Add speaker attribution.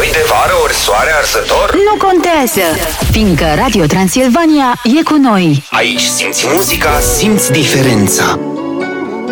Speaker 1: Soi de vară ori soare arzător?
Speaker 2: Nu contează, fiindcă Radio Transilvania e cu noi.
Speaker 1: Aici simți muzica, simți diferența.